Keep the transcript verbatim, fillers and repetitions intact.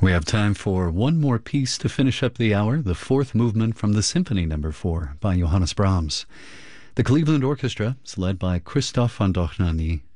We have time for one more piece to finish up the hour, the fourth movement from the Symphony Number Four by Johannes Brahms. The Cleveland Orchestra is led by Christoph von Dohnanyi,